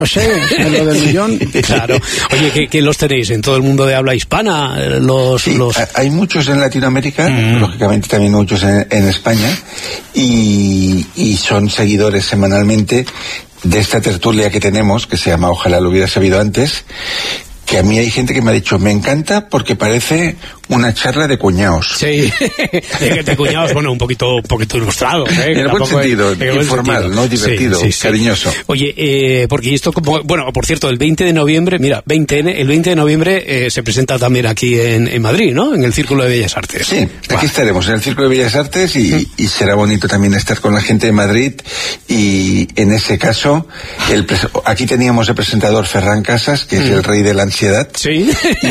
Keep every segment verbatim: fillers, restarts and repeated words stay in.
No sé, lo del millón. Claro. Oye, ¿qué, qué los tenéis en todo el mundo de habla hispana? Los, sí, los... hay muchos en Latinoamérica, mm. lógicamente también muchos en, en España, y, y son seguidores semanalmente de esta tertulia que tenemos, que se llama Ojalá lo hubiera sabido antes, que a mí hay gente que me ha dicho, me encanta porque parece una charla de cuñados. Sí, de, de cuñados, bueno, un poquito un poquito ilustrado, ¿eh? En el buen sentido, es, informal, buen sentido. ¿No? Divertido, sí, sí, sí. Cariñoso. Oye, eh, porque esto, como, bueno, por cierto, el veinte de noviembre, mira, veinte, el veinte de noviembre eh, se presenta también aquí en, en Madrid, ¿no? En el Círculo de Bellas Artes. Sí, aquí wow. estaremos, en el Círculo de Bellas Artes, y, mm. y será bonito también estar con la gente de Madrid, y en ese caso, el pres- aquí teníamos el presentador Ferran Casas, que mm. es el rey de la ansiedad. Sí.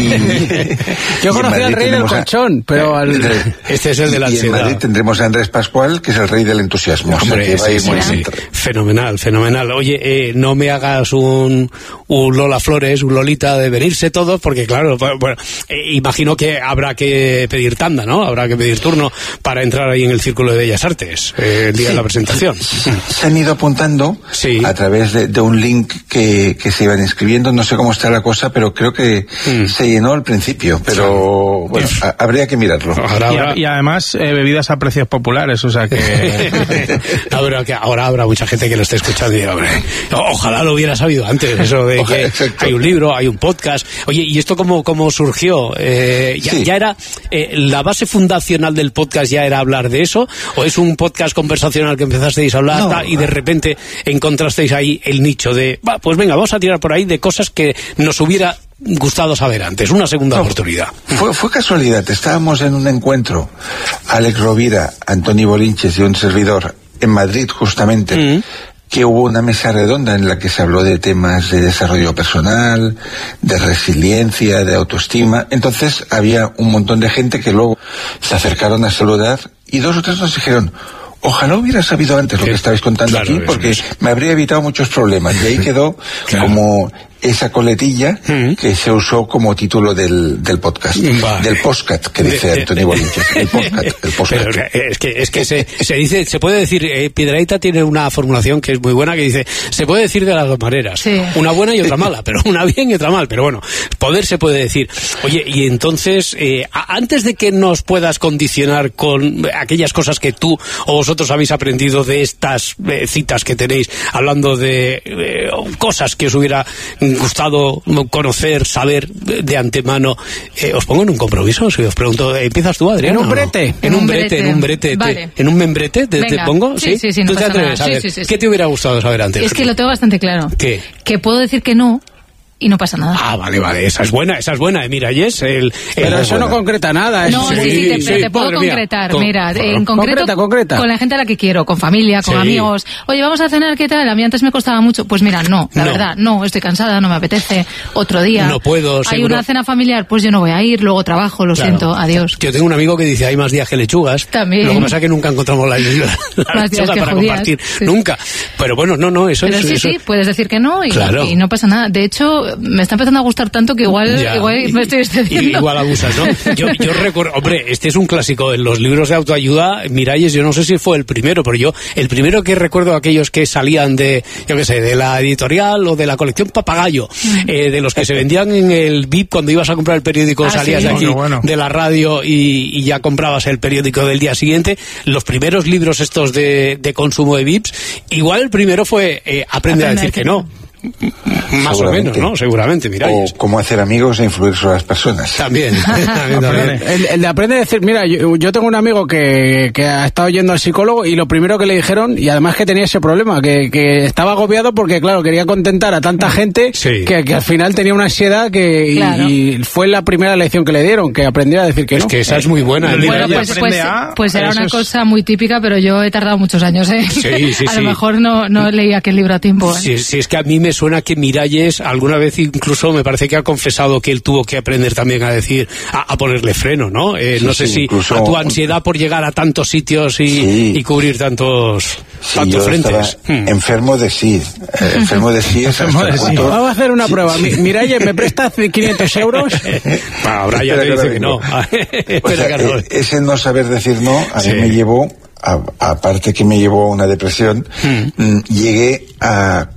Y, yo conocía al rey del colchón, pero al... este es el de la ansiedad. Y en Madrid tendremos a Andrés Pascual, que es el rey del entusiasmo. Hombre, o sea, que sí, sí, sí. Fenomenal, fenomenal. Oye, eh, no me hagas un, un Lola Flores, un Lolita de venirse todos, porque claro, bueno, eh, imagino que habrá que pedir tanda, ¿no? Habrá que pedir turno para entrar ahí en el Círculo de Bellas Artes, eh, el día sí. de la presentación. Se han ido apuntando sí. a través de, de un link que, que se iban inscribiendo. No sé cómo está la cosa, pero creo que mm. se llenó al principio, pero bueno, a, habría que mirarlo. Ahora, y, y además eh, bebidas a precios populares, o sea que... ahora, que ahora habrá mucha gente que lo esté escuchando y hombre, ojalá lo hubiera sabido antes, eso de que exacto. hay un libro, hay un podcast. Oye, ¿y esto cómo, cómo surgió? Eh, ya, sí. ya era, eh, ¿la base fundacional del podcast ya era hablar de eso? ¿O es un podcast conversacional que empezasteis a hablar no, y de repente encontrasteis ahí el nicho de, bah, pues venga, vamos a tirar por ahí de cosas que nos hubiera gustado saber antes, una segunda no, oportunidad? Fue, fue casualidad, estábamos en un encuentro, Alex Rovira, Antoni Bolinches y un servidor, en Madrid justamente, mm. que hubo una mesa redonda en la que se habló de temas de desarrollo personal, de resiliencia, de autoestima. Entonces había un montón de gente que luego se acercaron a saludar y dos o tres nos dijeron, ojalá hubiera sabido antes lo que estabais contando claro, aquí, porque es, es. me habría evitado muchos problemas. Y ahí quedó claro. como esa coletilla mm. que se usó como título del, del podcast, vale. del podcast que dice de, Antoni Bolinches, el podcast, el podcast. Pero es que, es que se, se dice, se puede decir, eh, Piedrahita tiene una formulación que es muy buena, que dice, se puede decir de las dos maneras, sí. una buena y otra mala, pero una bien y otra mal, pero bueno, poder se puede decir. Oye, y entonces, eh, antes de que nos puedas condicionar con aquellas cosas que tú o vosotros habéis aprendido de estas eh, citas que tenéis, hablando de eh, cosas que os hubiera gustado conocer, saber de antemano, eh, os pongo en un compromiso, si os pregunto, ¿empiezas tú, Adrián? En un brete. En un brete, en un brete. Vale. ¿En un membrete te, te pongo? Sí, sí, sí, no ¿Tú te atreves? A ver, sí, sí, sí, ¿qué te hubiera gustado saber antes? Es que lo tengo bastante claro. ¿Qué? Que puedo decir que no y no pasa nada. Ah, vale, vale, esa es buena, esa es buena, eh, mira, Yes, el, el... Pero eso no concreta nada. No, sí, sí, sí, te, sí, te puedo concretar, con, mira, con, en concreto, concreta, concreta. con la gente a la que quiero, con familia, con sí. amigos, oye, vamos a cenar, ¿qué tal? A mí antes me costaba mucho, pues mira, no, la no. verdad, no, estoy cansada, no me apetece, otro día. No puedo, Hay seguro. una cena familiar, pues yo no voy a ir, luego trabajo, lo claro. siento, adiós. Yo tengo un amigo que dice, hay más días que lechugas. También. Lo que pasa es que nunca encontramos la, la, la lechuga para judías, compartir, sí. nunca. Pero bueno, no, no, eso Pero es... sí, eso... sí, puedes decir que no y, claro. y no pasa nada. De hecho, me está empezando a gustar tanto que igual, ya, igual me estoy excediendo. Igual abusas, ¿no? Yo, yo recuerdo, hombre, este es un clásico en los libros de autoayuda, Miralles, yo no sé si fue el primero, pero yo, el primero que recuerdo aquellos que salían de, yo qué sé, de la editorial o de la colección Papagayo, mm. eh, de los que se vendían en el V I P cuando ibas a comprar el periódico, ah, salías sí. de aquí, bueno, bueno. de la radio y, y ya comprabas el periódico del día siguiente, los primeros libros estos de, de consumo de V I Ps, igual el primero fue eh, Aprende a decir que no. Más o menos, ¿no? Seguramente, mira. O cómo hacer amigos e influir sobre las personas. También. también, también. El, el de aprender a decir, mira, yo, yo tengo un amigo que, que ha estado yendo al psicólogo y lo primero que le dijeron, y además que tenía ese problema, que, que estaba agobiado porque, claro, quería contentar a tanta gente sí. que, que al final tenía una ansiedad que claro. y, y fue la primera lección que le dieron, que aprendiera a decir que es no. que esa es muy buena. El bueno, pues, pues, a, pues era una es... cosa muy típica, pero yo he tardado muchos años, ¿eh? Sí, sí, a sí. lo mejor no, no leí aquel libro a tiempo, ¿eh? Sí, sí, es que a mí me suena que Miralles alguna vez incluso me parece que ha confesado que él tuvo que aprender también a decir, a, a ponerle freno, ¿no? Eh, sí, no sé sí, si incluso... a tu ansiedad por llegar a tantos sitios y, sí. y cubrir tantos, sí, tantos yo frentes. Hmm. Enfermo de sí. Eh, enfermo de sí. Es enfermo de sí. Punto... Vamos a hacer una sí, prueba. Sí. Miralles, ¿me prestas quinientos euros? Ahora ya te dice que no. O sea, no. Eh, ese no saber decir no a sí. mí me llevó, a, aparte que me llevó a una depresión, hmm. llegué a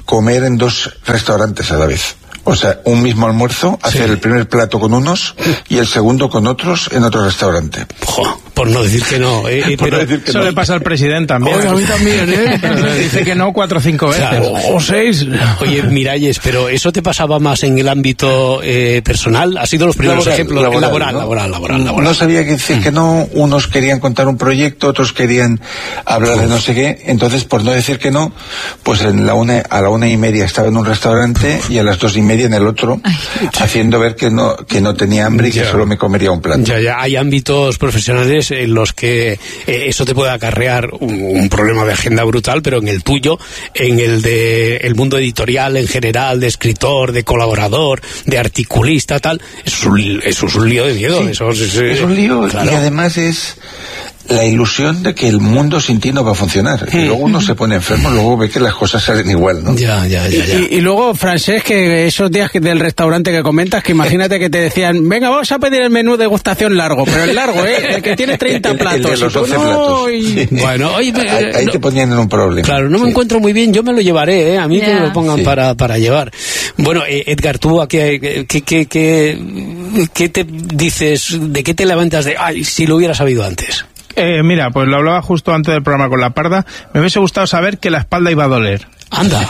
comer en dos restaurantes a la vez. O sea, un mismo almuerzo, hacer sí. el primer plato con unos y el segundo con otros en otro restaurante. Jo, por no decir que no. Eh, pero decir que eso no. le pasa al presidente también. Oye, a mí también, ¿eh? Pero dice que no cuatro o cinco veces. Claro. O seis. Oye, Miralles, pero ¿eso te pasaba más en el ámbito eh, personal? ¿Ha sido los primeros laboral, ejemplos? Laboral, laboral, ¿no? laboral, laboral, laboral. No sabía que decir mm. que no. Unos querían contar un proyecto, otros querían hablar Uf. de no sé qué. Entonces, por no decir que no, pues en la una, a la una y media estaba en un restaurante y a las dos y media en el otro. Ay. Haciendo ver que no que no tenía hambre y que ya. solo me comería un plato. Ya, ya, hay ámbitos profesionales en los que eh, eso te puede acarrear un, un problema de agenda brutal, pero en el tuyo, en el de el mundo editorial en general, de escritor, de colaborador, de articulista, tal, eso es un, eso es un lío de miedo. Sí, eso es, es, es un lío, claro. Y además es la ilusión de que el mundo sin ti no va a funcionar. Y luego uno se pone enfermo, luego ve que las cosas salen igual, ¿no? Ya, ya, ya. ya. Y, y, y luego, Francés, que esos días que del restaurante que comentas, que imagínate que te decían, venga, vamos a pedir el menú degustación largo, pero el largo, ¿eh? El que tiene treinta el, platos. El de los doce no, platos. Y... Sí. Bueno, oye, ahí, ahí no, te ponían en un problema. Claro, no me sí. encuentro muy bien, yo me lo llevaré, ¿eh? A mí yeah. que me lo pongan sí. para, para llevar. Bueno, eh, Edgar, ¿tú a qué, qué, qué, qué, qué te dices, de qué te levantas de, ay, si lo hubiera sabido antes? Eh, mira, pues lo hablaba justo antes del programa con la Parda. Me hubiese gustado saber que la espalda iba a doler. Anda.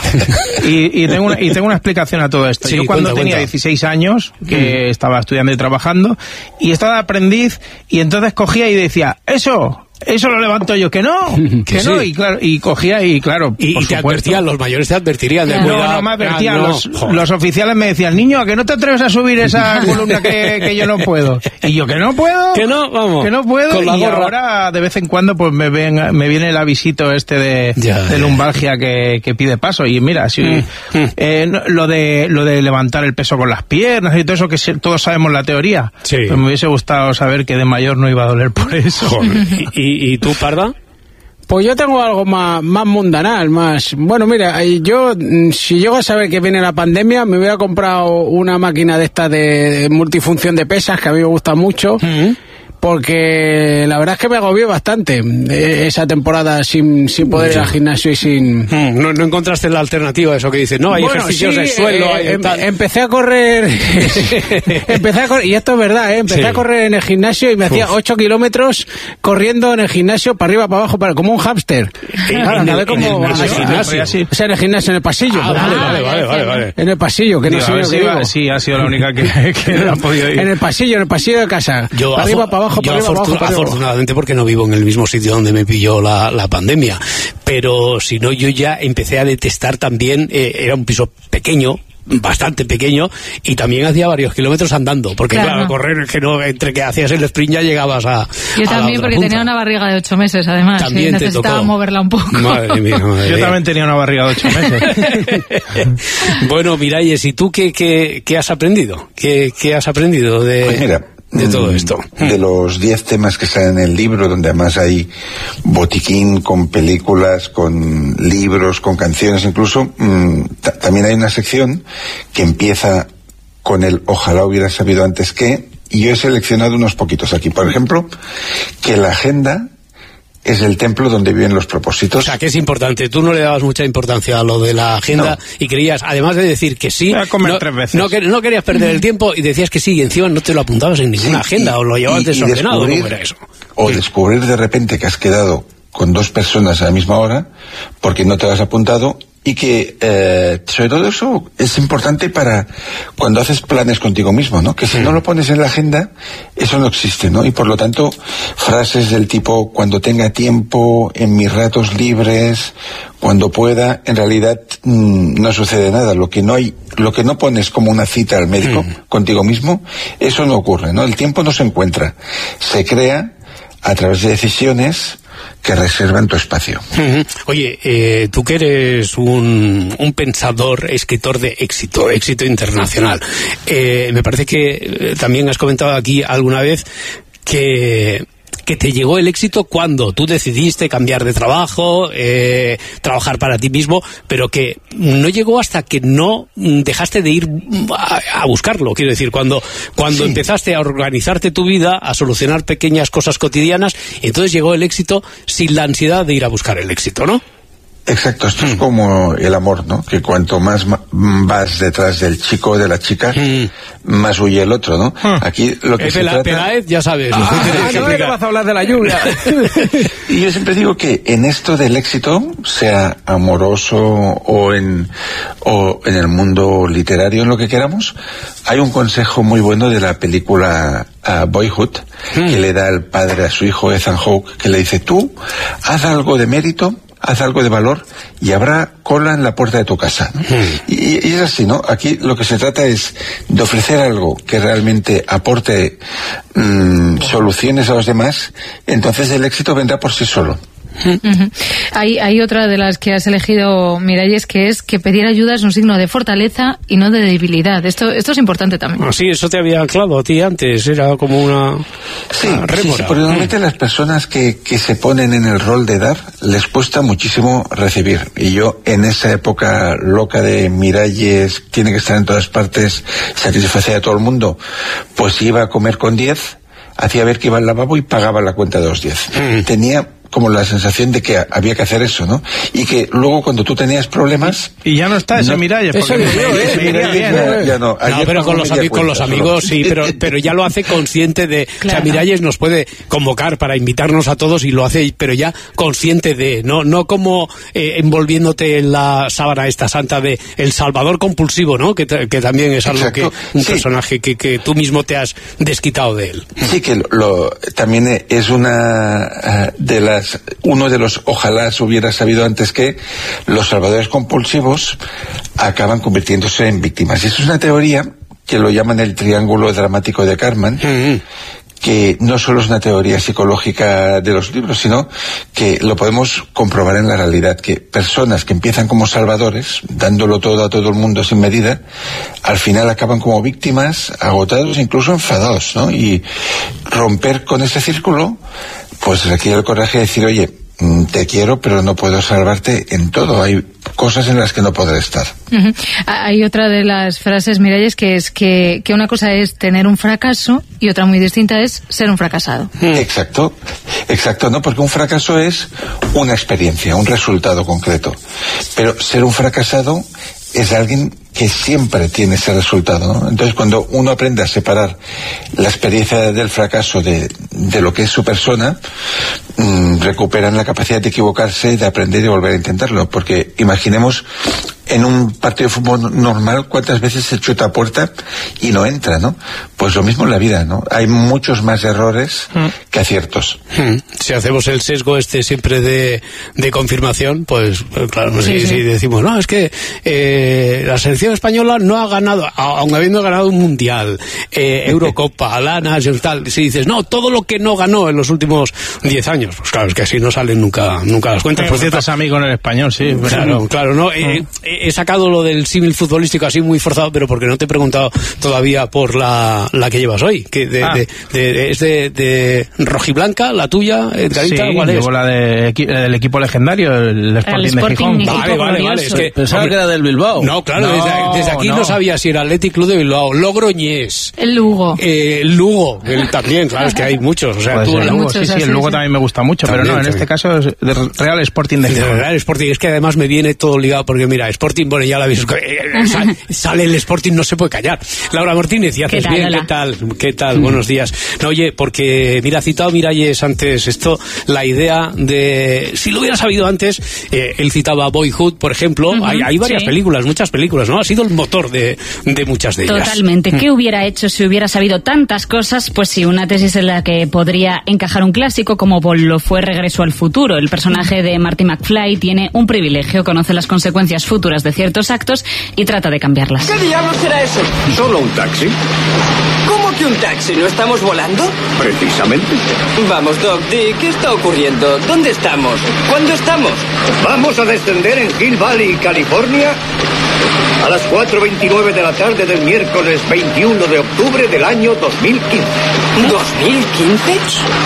Y, y, tengo una, y tengo una explicación a todo esto. Sí, Yo cuando cuenta, tenía cuenta. dieciséis años, que mm. estaba estudiando y trabajando, y estaba de aprendiz, y entonces cogía y decía, ¡eso! Eso lo levanto yo, que no, que, que no, sí. y claro, y cogía y claro, y, por y te supuesto, advertían, los mayores te advertirían de no, cuidado. No, no me advertían, ah, no. Los, los oficiales me decían, niño, ¿a que no te atreves a subir esa columna que, que yo no puedo? Y yo, que no puedo, que no, vamos, que no puedo, con la y gorra. Ahora de vez en cuando pues me ven, me viene el avisito este de, ya, de lumbalgia que, que pide paso, y mira, si, mm, mm. Eh, lo de lo de levantar el peso con las piernas y todo eso, que todos sabemos la teoría, sí. Pues me hubiese gustado saber que de mayor no iba a doler por eso. Joder. ¿Y, y, ¿Y tú, Parda? Pues yo tengo algo más, más mundanal, más... Bueno, mira, yo, si llego a saber que viene la pandemia, me hubiera comprado una máquina de esta de multifunción de pesas, que a mí me gusta mucho, uh-huh. porque la verdad es que me agobió bastante esa temporada sin, sin poder ir al gimnasio y sin... Mm, no, no encontraste la alternativa, eso que dices, no, hay bueno, ejercicios sí, de suelo... Eh, hay tal. Empecé a correr... empecé a correr, y esto es verdad, ¿eh? Empecé sí. a correr en el gimnasio y me Uf. hacía ocho kilómetros corriendo en el gimnasio para arriba, para abajo, para, como un hámster. Claro, en, el, como, en el gimnasio. Así. O sea, en el gimnasio, en el pasillo. Ah, vale, vale, vale, vale, vale. En el pasillo, que no sé sí, lo sí, ha sido la única que, que no ha podido ir. En el pasillo, en el pasillo de casa. Yo para arriba, para abajo, yo para arriba, para abajo, para arriba. Afortunadamente porque no vivo en el mismo sitio donde me pilló la, la pandemia, pero si no, yo ya empecé a detestar también, eh, era un piso pequeño, bastante pequeño, y también hacía varios kilómetros andando, porque claro, claro correr, que no, entre que hacías el sprint ya llegabas a yo a también, porque punta. Tenía una barriga de ocho meses, además, también ¿sí? Necesitaba moverla un poco. Madre mía, madre yo mía. también tenía una barriga de ocho meses. Bueno, Miralles, ¿y tú qué, qué, qué has aprendido? ¿Qué, qué has aprendido de...? Pues mira, de todo esto. De los diez temas que están en el libro, donde además hay botiquín con películas, con libros, con canciones incluso, mmm, t- también hay una sección que empieza con el ojalá hubiera sabido antes que, y yo he seleccionado unos poquitos aquí. Por ejemplo, que la agenda es el templo donde viven los propósitos. O sea, que es importante. Tú no le dabas mucha importancia a lo de la agenda no. y creías, además de decir que sí, a comer no, tres veces. No, no querías perder el tiempo y decías que sí, y encima no te lo apuntabas en ninguna sí, agenda y, o lo llevabas y, desordenado. Y ¿Cómo era eso? O descubrir de repente que has quedado con dos personas a la misma hora porque no te lo has apuntado, y que eh, sobre todo eso es importante para cuando haces planes contigo mismo, ¿no? Que si no lo pones en la agenda, eso no existe, ¿no? Y por lo tanto, frases del tipo cuando tenga tiempo, en mis ratos libres, cuando pueda, en realidad mmm, no sucede nada. Lo que no hay, lo que no pones como una cita al médico mm. contigo mismo, eso no ocurre, ¿no? El tiempo no se encuentra, se crea a través de decisiones que reservan tu espacio. Uh-huh. Oye, eh, tú que eres un, un pensador, escritor de éxito, éxito internacional, eh, me parece que eh, también has comentado aquí alguna vez que... que te llegó el éxito cuando tú decidiste cambiar de trabajo, eh, trabajar para ti mismo, pero que no llegó hasta que no dejaste de ir a, a buscarlo. Quiero decir, cuando, cuando sí. empezaste a organizarte tu vida, a solucionar pequeñas cosas cotidianas, entonces llegó el éxito sin la ansiedad de ir a buscar el éxito, ¿no? Exacto, esto mm. es como el amor, ¿no? Que cuanto más vas detrás del chico o de la chica, mm. más huye el otro, ¿no? Mm. Aquí lo que es se de la trata... Peláez, ya sabes. Ah, no, no, no vas a hablar de la lluvia. Y yo siempre digo que en esto del éxito, sea amoroso o en, o en el mundo literario, en lo que queramos, hay un consejo muy bueno de la película uh, Boyhood, mm. que le da el padre a su hijo Ethan Hawke, que le dice, tú, haz algo de mérito, haz algo de valor y habrá cola en la puerta de tu casa, ¿no? Mm. Y, y es así, ¿no? Aquí lo que se trata es de ofrecer algo que realmente aporte mmm, soluciones a los demás, entonces el éxito vendrá por sí solo. Uh-huh. Hay, hay otra de las que has elegido, Miralles, que es que pedir ayuda es un signo de fortaleza y no de debilidad. Esto, esto es importante también. Ah, sí, eso te había anclado a ti antes, era como una, sí, una rémora. Sí, porque normalmente mm. las personas que, que se ponen en el rol de dar, les cuesta muchísimo recibir. Y yo, en esa época loca de Miralles, tiene que estar en todas partes, satisfacer a todo el mundo, pues iba a comer con diez, hacía ver que iba al lavabo y pagaba la cuenta de los diez. Mm. Tenía como la sensación de que había que hacer eso, ¿no? Y que luego cuando tú tenías problemas... Y ya no está ese no, Miralles. Eso digo yo, ¿eh? Miralles, ya, ya no. No, pero con los, ami- con los amigos sí, pero, pero ya lo hace consciente de... Claro. O sea, Miralles nos puede convocar para invitarnos a todos y lo hace, pero ya consciente de... No, no como eh, envolviéndote en la sábana esta santa de el salvador compulsivo, ¿no? Que, que también es algo Exacto. que... Un sí. personaje que, que tú mismo te has desquitado de él. Sí, que lo, lo, también es una uh, de las... Uno de los ojalá se hubiera sabido antes que los salvadores compulsivos acaban convirtiéndose en víctimas. Y eso es una teoría que lo llaman el triángulo dramático de Karpman, mm-hmm. que no solo es una teoría psicológica de los libros, sino que lo podemos comprobar en la realidad, que personas que empiezan como salvadores, dándolo todo a todo el mundo sin medida, al final acaban como víctimas, agotados, incluso enfadados, ¿no? Y romper con ese círculo pues requiere el coraje de decir, oye, te quiero, pero no puedo salvarte en todo. Hay cosas en las que no podré estar. Uh-huh. Hay otra de las frases, Miralles, que es que, que una cosa es tener un fracaso y otra muy distinta es ser un fracasado. Exacto, exacto, ¿no? Porque un fracaso es una experiencia, un resultado concreto. Pero ser un fracasado es alguien que siempre tiene ese resultado, ¿no? Entonces, cuando uno aprende a separar la experiencia del fracaso de, de lo que es su persona, mmm, recuperan la capacidad de equivocarse, de aprender y volver a intentarlo. Porque imaginemos en un partido de fútbol normal cuántas veces se chuta a puerta y no entra, ¿no? Pues lo mismo en la vida, ¿no? Hay muchos más errores mm. que aciertos. Mm. Si hacemos el sesgo este siempre de, de confirmación, pues claro, sí, si, sí. si decimos, no, es que eh, la selección española no ha ganado, aun habiendo ganado un mundial, eh, Eurocopa, la Nations, tal, si dices, no, todo lo que no ganó en los últimos diez años, pues claro, es que así no salen nunca, nunca las cuentas. Eh, Por cierto, amigo en el español, sí. Claro, claro, no, eh, mm. he sacado lo del símil futbolístico así muy forzado, pero porque no te he preguntado todavía por la, la que llevas hoy, que de, ah. de, de, de, es de, de rojiblanca, la tuya, Edgarita, sí, ¿cuál es? Llevo la de, del equipo legendario, el Sporting, el Sporting de Gijón. Equipo vale, vale, vale, es que pensaba hombre, que era del Bilbao. No, claro, no, desde, desde aquí no. no sabía si era Athletic Club de Bilbao, Logroñés. El Lugo. Eh, el Lugo, el también, claro, es que hay muchos, o sea, pues tú, el Lugo, sí, sí, el Lugo sí. también me gusta mucho, también, pero no, en también. Este caso es de Real Sporting de Gijón. Real Sporting, es que además me viene todo ligado, porque mira, Sporting, bueno, ya la habéis Sale, sale el Sporting, no se puede callar. Laura Martínez, ¿y haces ¿Qué bien? Hola. ¿Qué tal? ¿Qué tal? Mm. Buenos días. No, oye, porque, mira, ha citado Miralles antes esto, la idea de, si lo hubiera sabido antes, eh, él citaba Boyhood, por ejemplo, uh-huh, hay, hay varias sí. películas, muchas películas, ¿no? Ha sido el motor de, de muchas de ellas. Totalmente. ¿Qué hubiera hecho si hubiera sabido tantas cosas? Pues sí, una tesis en la que podría encajar un clásico como lo fue Regreso al futuro. El personaje de Marty McFly tiene un privilegio, conoce las consecuencias futuras de ciertos actos y trata de cambiarlas. ¿Qué diablos será eso? Solo un taxi. ¿Cómo que un taxi? ¿No estamos volando? Precisamente. Vamos, Doc, di, ¿qué está ocurriendo? ¿Dónde estamos? ¿Cuándo estamos? Vamos a descender en Hill Valley, California, a las cuatro veintinueve de la tarde del miércoles veintiuno de octubre del año dos mil quince. ¿dos mil quince?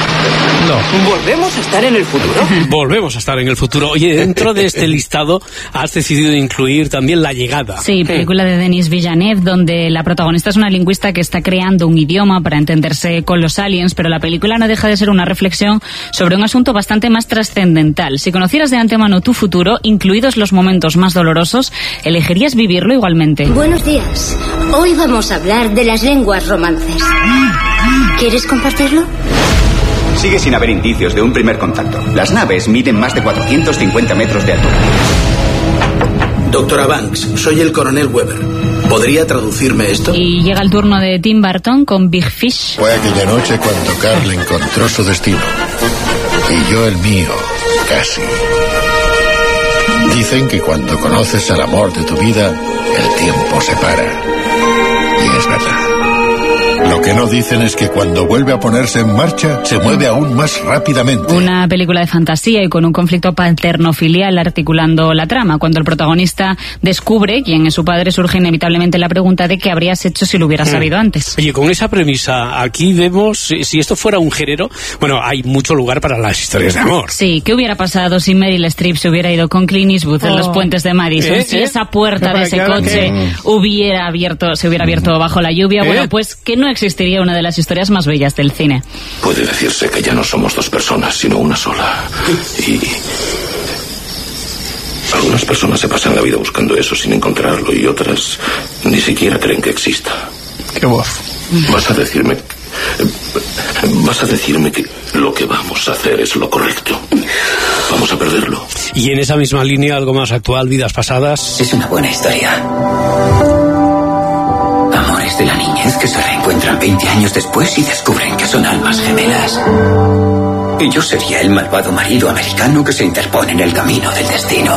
No. ¿Volvemos a estar en el futuro? Volvemos a estar en el futuro. Oye, dentro de este listado has decidido incluir incluir también La llegada. Sí, película de Denis Villeneuve, donde la protagonista es una lingüista que está creando un idioma para entenderse con los aliens, pero la película no deja de ser una reflexión sobre un asunto bastante más trascendental. Si conocieras de antemano tu futuro, incluidos los momentos más dolorosos, ¿elegirías vivirlo igualmente? Buenos días. Hoy vamos a hablar de las lenguas romances. ¿Quieres compartirlo? Sigue sin haber indicios de un primer contacto. Las naves miden más de cuatrocientos cincuenta metros de altura. Doctora Banks, soy el coronel Weber. ¿Podría traducirme esto? Y llega el turno de Tim Burton con Big Fish. Fue aquella noche cuando Carl encontró su destino. Y yo el mío, casi. Dicen que cuando conoces al amor de tu vida, el tiempo se para. Y es verdad. Lo que no dicen es que cuando vuelve a ponerse en marcha, se mueve aún más rápidamente. Una película de fantasía y con un conflicto paterno-filial articulando la trama. Cuando el protagonista descubre quién es su padre, surge inevitablemente la pregunta de qué habrías hecho si lo hubieras sabido antes. Oye, con esa premisa, aquí vemos, si, si esto fuera un género, bueno, hay mucho lugar para las historias de amor. Sí, ¿qué hubiera pasado si Meryl Streep se hubiera ido con Clint Eastwood en oh. los puentes de Madison? ¿Eh? Si ¿Eh? esa puerta de ese coche que... hubiera abierto, se hubiera abierto bajo la lluvia, ¿Eh? bueno, pues que no existiría una de las historias más bellas del cine. Puede decirse que ya no somos dos personas, sino una sola. Y algunas personas se pasan la vida buscando eso sin encontrarlo y otras ni siquiera creen que exista. Qué voz. Vas a decirme... Vas a decirme que lo que vamos a hacer es lo correcto. Vamos a perderlo. Y en esa misma línea, algo más actual, Vidas pasadas. Es una buena historia. Amores de la niñez que se reencuentran veinte años después y descubren que son almas gemelas. Y yo sería el malvado marido americano que se interpone en el camino del destino.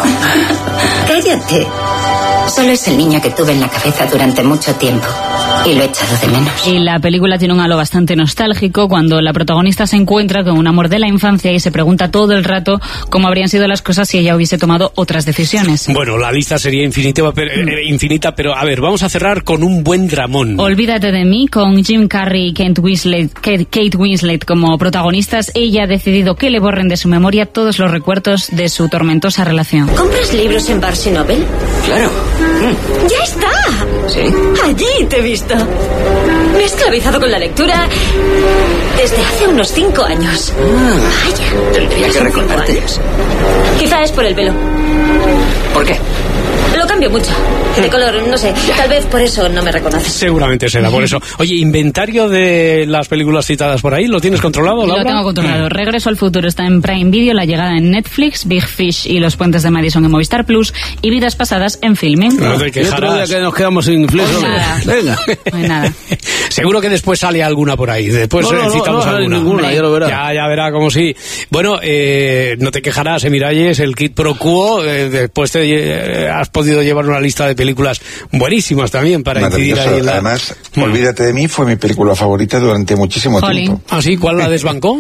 Cállate. Solo es el niño que tuve en la cabeza durante mucho tiempo. Y lo he echado de menos. Y la película tiene un halo bastante nostálgico cuando la protagonista se encuentra con un amor de la infancia y se pregunta todo el rato cómo habrían sido las cosas si ella hubiese tomado otras decisiones. Bueno, la lista sería infinita, pero, eh, infinita, pero a ver, vamos a cerrar con un buen dramón. Olvídate de mí, con Jim Carrey y Kate Winslet, Kate, Kate Winslet como protagonistas. Ella ha decidido que le borren de su memoria todos los recuerdos de su tormentosa relación. ¿Compras libros en Barnes and Noble? Claro. Mm. ¡Ya está! ¿Sí? Allí te he visto. Me he esclavizado con la lectura desde hace unos cinco años. Ah, Vaya. Tendría que recordarte. Quizá es por el pelo. ¿Por qué? Lo cambio mucho. De color, no sé. Tal vez por eso no me reconoces. Seguramente será por eso. Oye, inventario de las películas citadas por ahí, ¿lo tienes controlado, Laura? Lo tengo controlado. Regreso al futuro está en Prime Video, La llegada en Netflix, Big Fish y Los puentes de Madison en Movistar Plus y Vidas pasadas en Filming. No te quejarás. Otro día que nos quedamos sin Netflix. Pues nada. Venga. No hay nada. Seguro que después sale alguna por ahí. Después no, no, citamos no, no, alguna. Ninguna, ya lo verá. Ya, ya verá como sí. Bueno, eh, no te quejarás, eh, Miralles, el Kid Pro Quo. Eh, después te eh, has podido llevar una lista de películas buenísimas también para incidir ahí en la... Además, mm. Olvídate de mí fue mi película favorita durante muchísimo Jolín. tiempo. ¿Ah, sí? ¿Cuál la desbancó?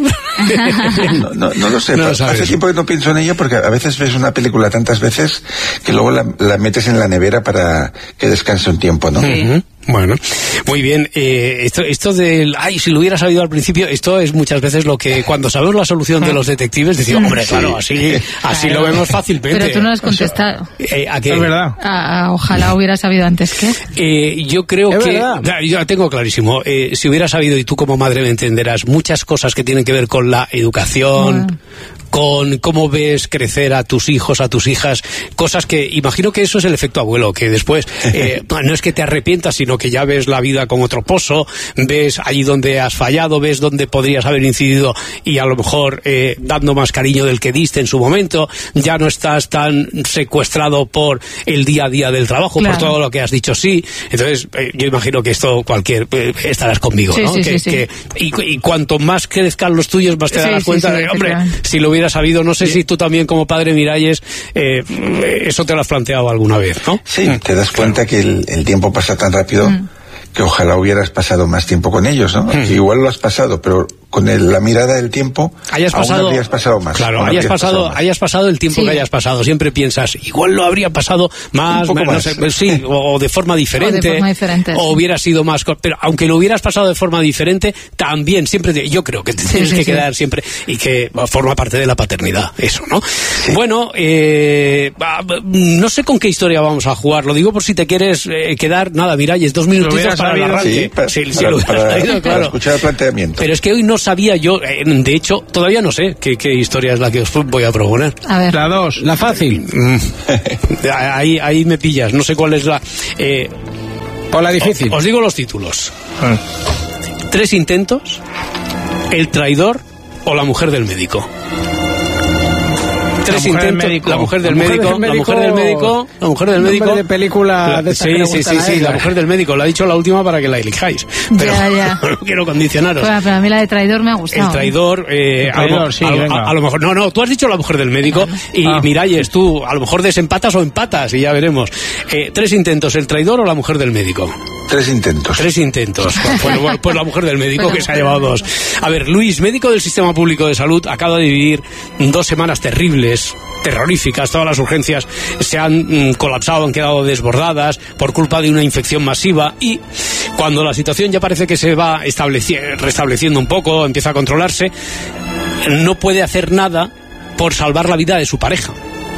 no, no, no lo sé. No lo Hace tiempo que no pienso en ella porque a veces ves una película tantas veces que luego la, la metes en la nevera para que descanse un tiempo, ¿no? Uh-huh. Bueno, muy bien. Eh, esto, esto del, ay, si lo hubiera sabido al principio, esto es muchas veces lo que cuando sabemos la solución de los detectives decimos, hombre, claro, así, así claro. Lo vemos fácilmente. Pero tú no has contestado. Eh, ¿A qué? Es verdad. A, a, ojalá hubiera sabido antes que. Eh, yo creo es que, verdad. yo la tengo clarísimo. Eh, si hubiera sabido, y tú como madre me entenderás, muchas cosas que tienen que ver con la educación. Bueno. Con cómo ves crecer a tus hijos, a tus hijas, cosas que imagino que eso es el efecto abuelo, que después eh, no es que te arrepientas, sino que ya ves la vida con otro pozo, ves allí donde has fallado, ves donde podrías haber incidido y a lo mejor eh, dando más cariño del que diste en su momento, ya no estás tan secuestrado por el día a día del trabajo, claro. Por todo lo que has dicho sí. Entonces eh, yo imagino que esto cualquier eh, estarás conmigo, sí, ¿no? Sí, que, sí, que, sí. Y, y cuanto más crezcan los tuyos, más te sí, darás sí, cuenta sí, de, sí, hombre, claro. Si lo hubiera sabido, no sé sí. Si tú también como padre Miralles, eh, eso te lo has planteado alguna vez, ¿no? Sí, te das cuenta claro. que el, el tiempo pasa tan rápido mm. que ojalá hubieras pasado más tiempo con ellos, ¿no? Mm. Que igual lo has pasado, pero con el, la mirada del tiempo, hayas pasado, aún habrías pasado más. Claro, hayas pasado, pasado hayas pasado el tiempo sí. que hayas pasado. Siempre piensas, igual lo habría pasado más, más, no sé, sí, o de forma diferente, o, de forma diferente, o sí. hubiera sido más, pero aunque lo hubieras pasado de forma diferente, también siempre te, yo creo que te sí, tienes sí, que sí. quedar siempre, y que forma parte de la paternidad, eso, ¿no? Sí. Bueno, eh, no sé con qué historia vamos a jugar, lo digo por si te quieres eh, quedar, nada, Miralles, dos minutitos para el arranque. Sí, para, sí, para, sí, lo para, sabido, claro. para escuchar el planteamiento. Pero es que hoy no sabía yo, eh, de hecho, todavía no sé qué, qué historia es la que os voy a proponer. A ver. La dos, la fácil. ahí, ahí me pillas, no sé cuál es la... Eh, o la difícil. Os, os digo los títulos. Ah. Tres intentos, el traidor o la mujer del médico. Tres intentos, la mujer del médico, la mujer del médico, la mujer del médico, de película de sí, sí, sí, sí, la mujer del médico, la ha dicho la última para que la elijáis, pero ya, ya. no quiero condicionaros. Bueno, pero a mí la de traidor me ha gustado. El traidor, eh, el traidor, a, lo, sí, a, a, a lo mejor, no, no, tú has dicho la mujer del médico y ah. Miralles, tú a lo mejor desempatas o empatas y ya veremos. Eh, tres intentos, el traidor o la mujer del médico. Tres intentos. Tres intentos. Pues, pues, pues la mujer del médico que se ha llevado dos. A ver, Luis, médico del Sistema Público de Salud, acaba de vivir dos semanas terribles, terroríficas. Todas las urgencias se han mm, colapsado, han quedado desbordadas por culpa de una infección masiva y cuando la situación ya parece que se va restableciendo un poco, empieza a controlarse, no puede hacer nada por salvar la vida de su pareja.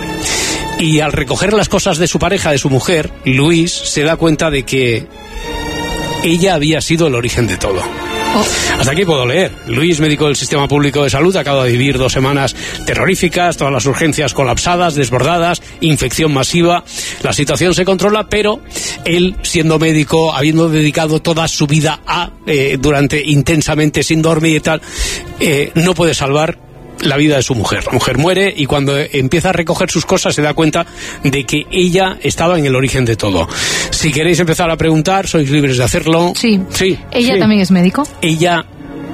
Y al recoger las cosas de su pareja, de su mujer, Luis se da cuenta de que ella había sido el origen de todo. Oh. Hasta aquí puedo leer. Luis, médico del Sistema Público de Salud, acaba de vivir dos semanas terroríficas, todas las urgencias colapsadas, desbordadas, infección masiva. La situación se controla, pero él, siendo médico, habiendo dedicado toda su vida a, eh, durante intensamente, sin dormir y tal, eh, no puede salvar la vida de su mujer. La mujer muere y cuando empieza a recoger sus cosas se da cuenta de que ella estaba en el origen de todo. Si queréis empezar a preguntar, sois libres de hacerlo. Sí. Sí. ¿Ella sí. también es médico? Ella...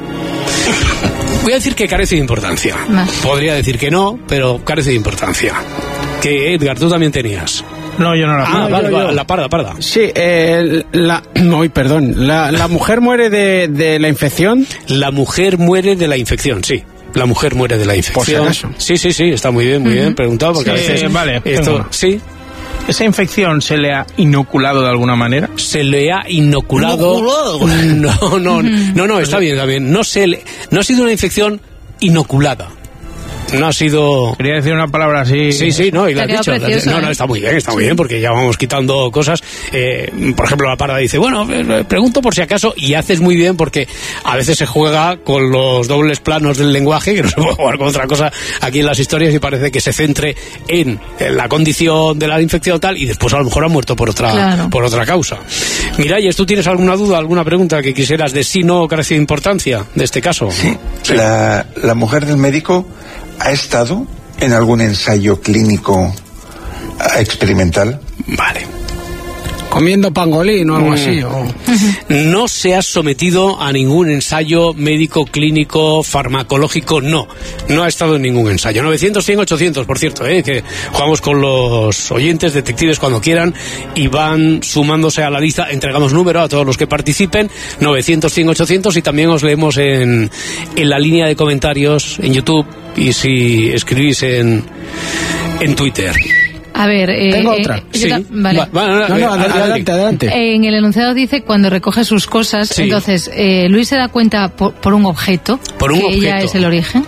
Voy a decir que carece de importancia. No. Podría decir que no, pero carece de importancia. Que Edgar, tú también tenías. No, yo no la Ah, yo, vale, yo, vale, yo. la parda, parda. Sí, eh, la... No, perdón. La, la mujer muere de, de la infección. La mujer muere de la infección, sí. La mujer muere de la infección. Por si acaso. Sí, sí, sí, está muy bien, muy uh-huh. bien preguntado, porque sí, a veces... Vale, esto, sí. ¿Esa infección se le ha inoculado de alguna manera? Se le ha inoculado... ¿Inoculado? No, no, no, no, está bien, está bien. No, se le, no ha sido una infección inoculada. No ha sido... Quería decir una palabra así... Sí, sí, no, y lo has dicho. Precioso, no, no, está muy bien, está muy bien, porque ya vamos quitando cosas. Eh, por ejemplo, la parda dice, bueno, pregunto por si acaso, y haces muy bien, porque a veces se juega con los dobles planos del lenguaje, que no se puede jugar con otra cosa aquí en las historias, y parece que se centre en, en la condición de la infección tal, y después a lo mejor ha muerto por otra, claro. por otra causa. Miralles, ¿tú tienes alguna duda, alguna pregunta que quisieras de si no carece de importancia de este caso? Sí, sí. La, la mujer del médico... ¿Ha estado en algún ensayo clínico experimental? Vale. Comiendo pangolín o algo mm. así. O... No se ha sometido a ningún ensayo médico, clínico, farmacológico, no. No ha estado en ningún ensayo. novecientos, cien, ochocientos, por cierto, ¿eh? Que jugamos con los oyentes, detectives cuando quieran, y van sumándose a la lista. Entregamos número a todos los que participen, novecientos, cien, ochocientos, y también os leemos en, en la línea de comentarios en YouTube y si escribís en, en Twitter. A ver, eh, tengo eh, otra. Sí. Ta- vale. Va, va, no, no, no, no, adelante, adelante, adelante. Eh, en el enunciado dice cuando recoge sus cosas, sí. Entonces eh, Luis se da cuenta por, por un objeto por un que objeto. ella es el origen.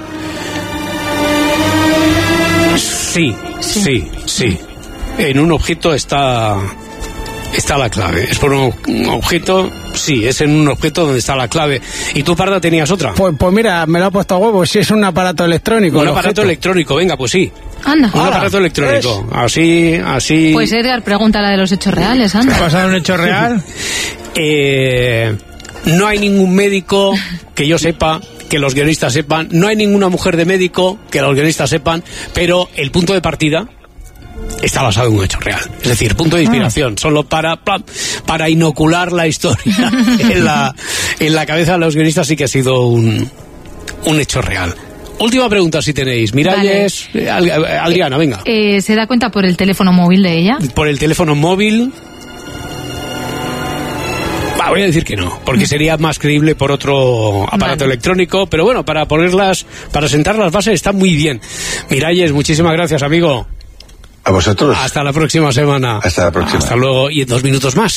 Sí, sí, sí, sí. En un objeto está está la clave. Es por un, un objeto, sí, es en un objeto donde está la clave. ¿Y tú, Parda, tenías otra? Pues, pues mira, me lo ha puesto a huevo. Si es un aparato electrónico. Un aparato objeto. electrónico, venga, pues sí. Anda. Un aparato electrónico. ¿Es? Así, así. Pues Edgar, pregunta la de los hechos reales, anda. ¿Qué pasa en un hecho real? eh, no hay ningún médico que yo sepa, que los guionistas sepan, no hay ninguna mujer de médico que los guionistas sepan, pero el punto de partida está basado en un hecho real. Es decir, punto de inspiración, solo para, para inocular la historia en la, en la cabeza de los guionistas, sí que ha sido un, un hecho real. Última pregunta si tenéis. Miralles, vale. Adriana, venga. Eh, ¿Se da cuenta por el teléfono móvil de ella? Por el teléfono móvil. Va, voy a decir que no, porque sería más creíble por otro aparato vale. electrónico, pero bueno, para ponerlas, para sentar las bases está muy bien. Miralles, muchísimas gracias, amigo. A vosotros. Hasta la próxima semana. Hasta la próxima. Hasta luego, y en dos minutos más.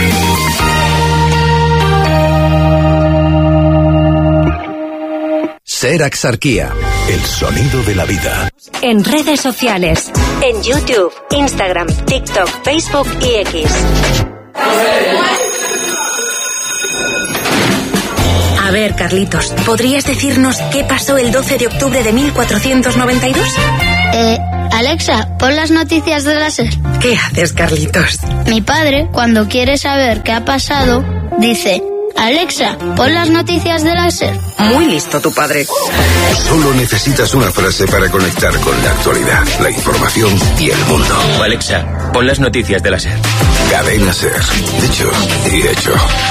Ser Axarquía, el sonido de la vida. En redes sociales, en YouTube, Instagram, TikTok, Facebook y X. A ver, Carlitos, ¿podrías decirnos qué pasó el doce de octubre de mil cuatrocientos noventa y dos? Eh, Alexa, pon las noticias de la SER. ¿Qué haces, Carlitos? Mi padre, cuando quiere saber qué ha pasado, dice: Alexa, pon las noticias de la SER. Muy listo tu padre. Solo necesitas una frase para conectar con la actualidad, la información y el mundo. Alexa, pon las noticias de la SER. Cadena SER. Dicho y hecho.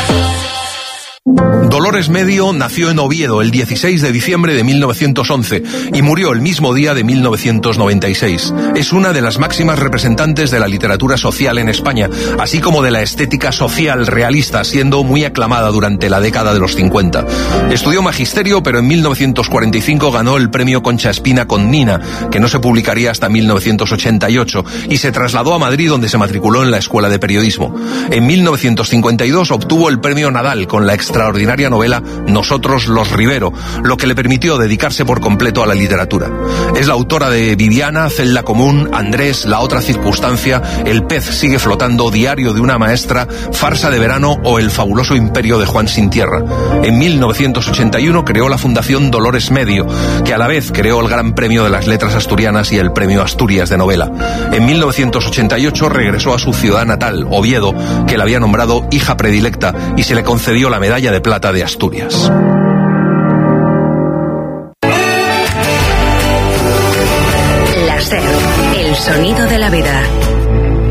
Dolores Medio nació en Oviedo el dieciséis de diciembre de mil novecientos once y murió el mismo día de mil novecientos noventa y seis. Es una de las máximas representantes de la literatura social en España, así como de la estética social realista, siendo muy aclamada durante la década de los cincuenta. Estudió magisterio, pero en mil novecientos cuarenta y cinco ganó el premio Concha Espina con Nina, que no se publicaría hasta mil novecientos ochenta y ocho, y se trasladó a Madrid, donde se matriculó en la Escuela de Periodismo. En mil novecientos cincuenta y dos obtuvo el premio Nadal con la extraordinaria novela Nosotros los Rivero, lo que le permitió dedicarse por completo a la literatura. Es la autora de Viviana, Celda Común, Andrés, La otra circunstancia, El pez sigue flotando, Diario de una maestra, Farsa de verano o El fabuloso imperio de Juan sin tierra. En mil novecientos ochenta y uno creó la Fundación Dolores Medio, que a la vez creó el Gran Premio de las Letras Asturianas y el Premio Asturias de Novela. En mil novecientos ochenta y ocho regresó a su ciudad natal, Oviedo, que la había nombrado hija predilecta, y se le concedió la Medalla de Plata de Asturias. La SER, el sonido de la vida.